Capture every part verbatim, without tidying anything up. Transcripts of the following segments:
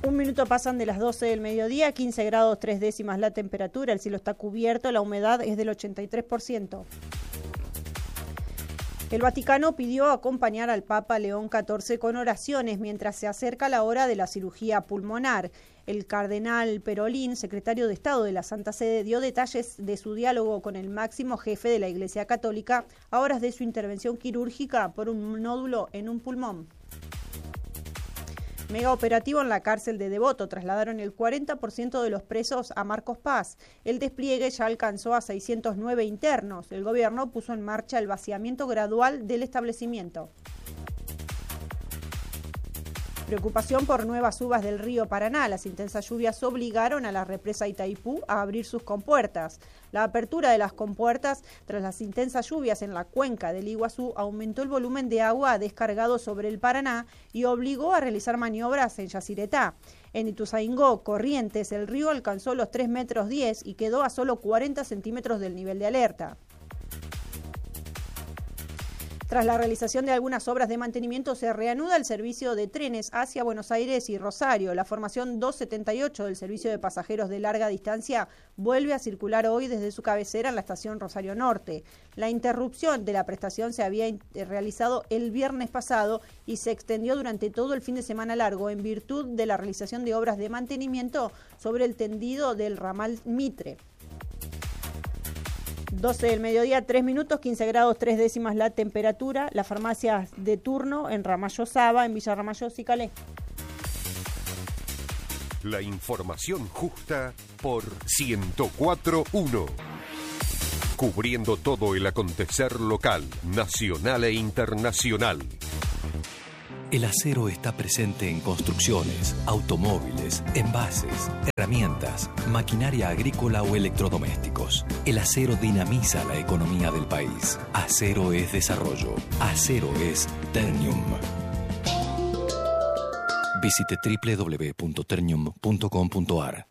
Un minuto pasan de las doce del mediodía, quince grados tres décimas la temperatura, el cielo está cubierto, la humedad es del ochenta y tres por ciento. El Vaticano pidió acompañar al Papa León catorce con oraciones mientras se acerca la hora de la cirugía pulmonar. El cardenal Parolin, secretario de Estado de la Santa Sede, dio detalles de su diálogo con el máximo jefe de la Iglesia Católica a horas de su intervención quirúrgica por un nódulo en un pulmón. Mega operativo en la cárcel de Devoto. Trasladaron el cuarenta por ciento de los presos a Marcos Paz. El despliegue ya alcanzó a seiscientos nueve internos. El gobierno puso en marcha el vaciamiento gradual del establecimiento. Preocupación por nuevas uvas del río Paraná. Las intensas lluvias obligaron a la represa Itaipú a abrir sus compuertas. La apertura de las compuertas tras las intensas lluvias en la cuenca del Iguazú aumentó el volumen de agua descargado sobre el Paraná y obligó a realizar maniobras en Yacyretá. En Ituzaingó, Corrientes, el río alcanzó los tres metros diez y quedó a solo cuarenta centímetros del nivel de alerta. Tras la realización de algunas obras de mantenimiento, se reanuda el servicio de trenes hacia Buenos Aires y Rosario. La formación doscientos setenta y ocho del servicio de pasajeros de larga distancia vuelve a circular hoy desde su cabecera en la estación Rosario Norte. La interrupción de la prestación se había realizado el viernes pasado y se extendió durante todo el fin de semana largo en virtud de la realización de obras de mantenimiento sobre el tendido del ramal Mitre. doce del mediodía, tres minutos, quince grados tres décimas la temperatura. Las farmacias de turno en Ramallo Saba, en Villa Ramallo, Cicalé. La información justa por ciento cuatro punto uno. Cubriendo todo el acontecer local, nacional e internacional. El acero está presente en construcciones, automóviles, envases, herramientas, maquinaria agrícola o electrodomésticos. El acero dinamiza la economía del país. Acero es desarrollo. Acero es Ternium. Visite doble u doble u doble u punto ternium punto com punto a r.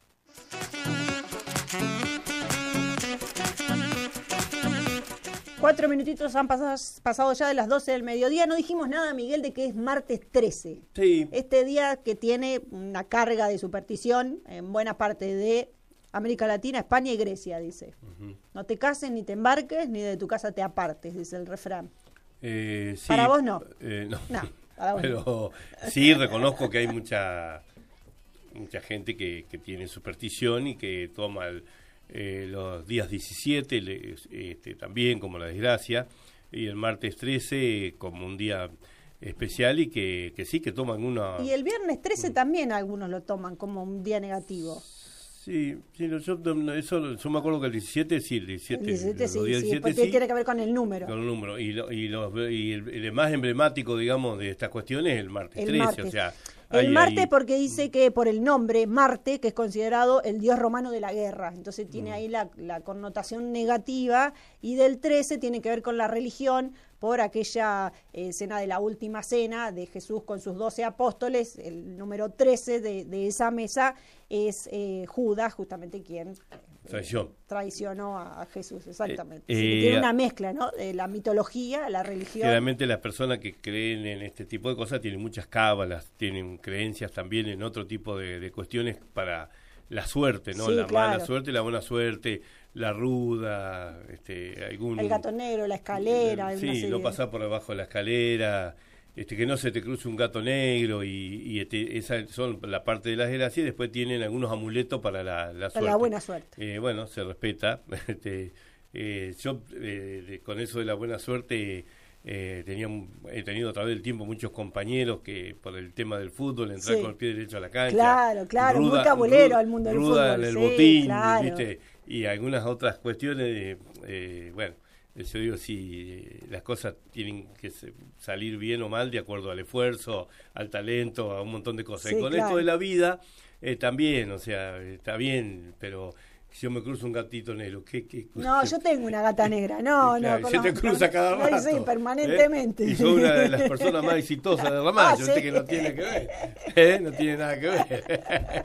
Cuatro minutitos han pasado, pasado ya de las doce del mediodía. No dijimos nada, Miguel, de que es martes trece. Sí. Este día que tiene una carga de superstición en buena parte de América Latina, España y Grecia, dice. Uh-huh. No te cases, ni te embarques, ni de tu casa te apartes, dice el refrán. Eh, sí, ¿Para vos no? Eh, no. No, para vos Pero no. Sí, reconozco que hay mucha, mucha gente que, que tiene superstición y que toma el... Eh, los días diecisiete le, este, también como la desgracia, y el martes trece como un día especial y que, que sí, que toman una... Y el viernes trece también algunos lo toman como un día negativo. Sí, sí yo, eso, yo me acuerdo que el diecisiete sí, el diecisiete, el diecisiete los sí, diecisiete, sí, sí, tiene que ver con el número. Con el número, y, lo, y, los, y el, el más emblemático, digamos, de estas cuestiones es el martes el trece, martes. O sea... El ahí, Marte ahí. Porque dice que por el nombre Marte, que es considerado el dios romano de la guerra, entonces tiene mm. ahí la, la connotación negativa, y del trece tiene que ver con la religión, por aquella eh, cena de la última cena de Jesús con sus doce apóstoles. El número trece de, de esa mesa es eh, Judas, justamente quien... Traición. Traicionó a Jesús, exactamente. Eh, sí, eh, tiene una mezcla, ¿no? De la mitología, la religión. Generalmente las personas que creen en este tipo de cosas tienen muchas cábalas, tienen creencias también en otro tipo de, de cuestiones para la suerte, ¿no? Sí, la claro. mala suerte, la buena suerte, la ruda, este, algún... El gato negro, la escalera. Sí, no pasar por debajo de la escalera... Este, que no se te cruce un gato negro, y, y este, esa son la parte de las desgracias, y después tienen algunos amuletos para la, la suerte. Para la buena suerte. Eh, bueno, se respeta. Este, eh, yo eh, de, con eso de la buena suerte eh, tenía, he tenido a través del tiempo muchos compañeros que por el tema del fútbol, entrar sí. con el pie derecho a la cancha. Claro, claro, ruda, muy cabulero ruda, al mundo del ruda fútbol. en el sí, botín, claro. ¿viste? Y algunas otras cuestiones, de, eh, bueno... Yo digo, si las cosas tienen que salir bien o mal de acuerdo al esfuerzo, al talento, a un montón de cosas. Sí, y con claro. esto de la vida, eh, también, o sea, está bien, pero si yo me cruzo un gatito negro, ¿qué? qué no, yo tengo una gata negra, no, claro, no. Se te cruza no, cada rato. Sí, permanentemente. ¿Eh? Y soy una de las personas más exitosas de Ramallo, ah, ¿sí? que no tiene que ver, ¿eh? No tiene nada que ver.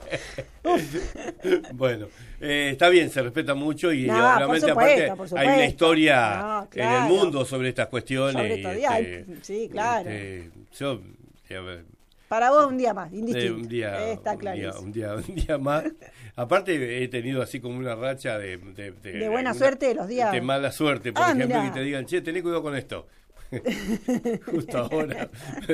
Bueno, eh, está bien, se respeta mucho y no, obviamente supuesto, aparte hay una historia no, claro. en el mundo sobre estas cuestiones. Sobre y, todo, este, sí, claro. Este, yo, a ver, Para vos un día más, indistinto. Eh, un día, Está un clarísimo. día, un día, un día más. Aparte he tenido así como una racha de... De, de, de buena una, suerte los días. De mala suerte, por ah, ejemplo, mirá. que te digan, che, tenés cuidado con esto. Justo ahora.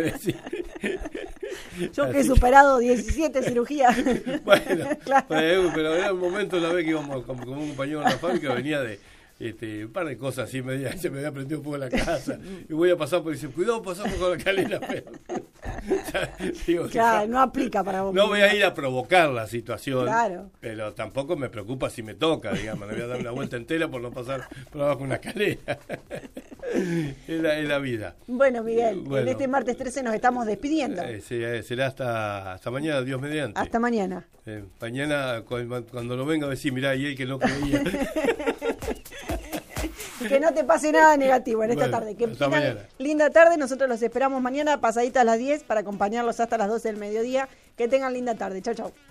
Yo que he superado diecisiete cirugías. Bueno, claro. pero, pero era un momento una vez que íbamos con, con un compañero en la fábrica, venía de este, un par de cosas así, me había, se me había prendido un poco la casa, y voy a pasar por y dice, cuidado, pasamos con la escalera. Pero, ya, digo, claro, no, no aplica para vos. no voy a ir a provocar la situación, claro. pero tampoco me preocupa si me toca, digamos, me voy a dar una vuelta entera por no pasar por abajo una escalera. es, la, es la vida. Bueno, Miguel, Bueno, en este martes trece nos estamos despidiendo. Eh, será, será hasta, hasta mañana, Dios mediante. Hasta mañana. Eh, mañana, cuando, cuando lo venga a decir, mirá, y él que no creía. Que no te pase nada negativo en esta Bueno, tarde. Que hasta tengan mañana. linda tarde. Nosotros los esperamos mañana pasaditas las diez para acompañarlos hasta las doce del mediodía. Que tengan linda tarde. Chau, chau.